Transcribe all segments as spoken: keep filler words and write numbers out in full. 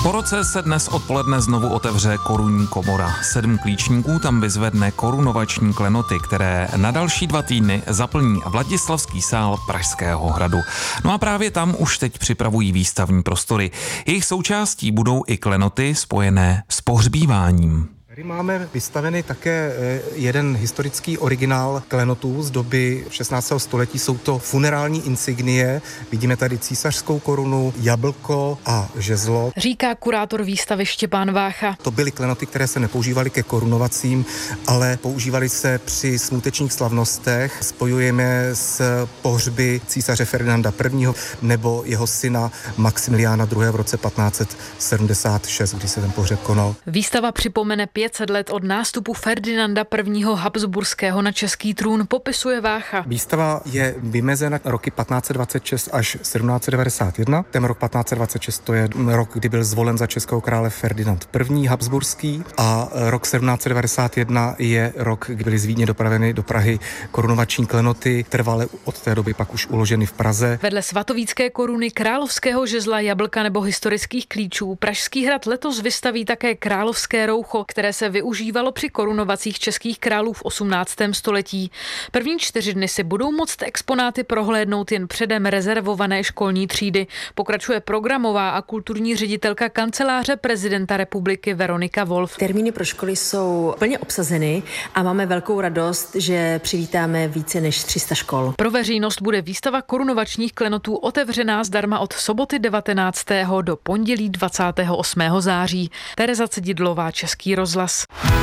Po roce se dnes odpoledne znovu otevře korunní komora. Sedm klíčníků tam vyzvedne korunovační klenoty, které na další dva týdny zaplní Vladislavský sál Pražského hradu. No a právě tam už teď připravují výstavní prostory. Jejich součástí budou i klenoty spojené s pohřbíváním. Tady máme vystavený také jeden historický originál klenotů z doby šestnáctého století. Jsou to funerální insignie. Vidíme tady císařskou korunu, jablko a žezlo. Říká kurátor výstavy Štěpán Vácha. To byly klenoty, které se nepoužívaly ke korunovacím, ale používaly se při smutečních slavnostech. Spojujeme s pohřby císaře Ferdinanda prvního. nebo jeho syna Maximiliána druhého. v roce patnáct set sedmdesát šest, kdy se ten pohřeb konal. Výstava připomene pět set let od nástupu Ferdinanda prvního. Habsburského na český trůn, popisuje Vácha. Výstava je vymezena roky patnáct set dvacet šest až sedmnáct set devadesát jedna. Ten rok patnáct set dvacet šest to je rok, kdy byl zvolen za českého krále Ferdinand první. Habsburský, a rok sedmnáct set devadesát jedna je rok, kdy byly z Vídně dopraveny do Prahy korunovační klenoty, trvale od té doby pak už uloženy v Praze. Vedle svatovícké koruny, královského žezla, jablka nebo historických klíčů Pražský hrad letos vystaví také královské roucho, které se využívalo při korunovacích českých králů v osmnáctém století. První čtyři dny si budou moct exponáty prohlédnout jen předem rezervované školní třídy. Pokračuje programová a kulturní ředitelka Kanceláře prezidenta republiky Veronika Wolf. Termíny pro školy jsou plně obsazeny a máme velkou radost, že přivítáme více než tři sta škol. Pro veřejnost bude výstava korunovačních klenotů otevřená zdarma od soboty devatenáctého do pondělí dvacátého osmého září. Tereza Cedidlová, Český rozhlas.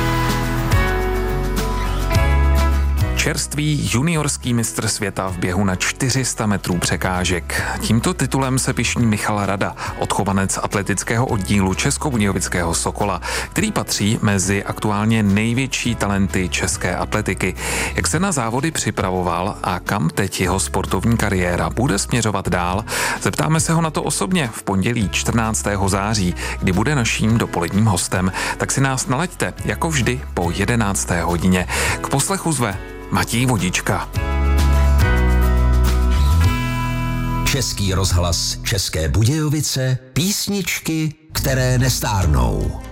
Čerstvý juniorský mistr světa v běhu na čtyři sta metrů překážek. Tímto titulem se pyšní Michal Rada, odchovanec atletického oddílu Českobudějovického Sokola, který patří mezi aktuálně největší talenty české atletiky. Jak se na závody připravoval a kam teď jeho sportovní kariéra bude směřovat dál, zeptáme se ho na to osobně v pondělí čtrnáctého září, kdy bude naším dopoledním hostem. Tak si nás nalaďte, jako vždy, po jedenácté hodině. K poslechu zve Matěj Vodička. Český rozhlas České Budějovice, písničky, které nestárnou.